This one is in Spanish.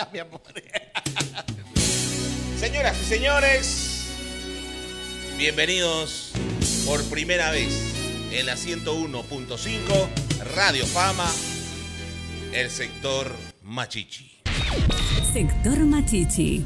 mi amor. Señoras y señores, bienvenidos por primera vez en la 101.5 Radio Fama, el sector Machichi. Sector Machichi.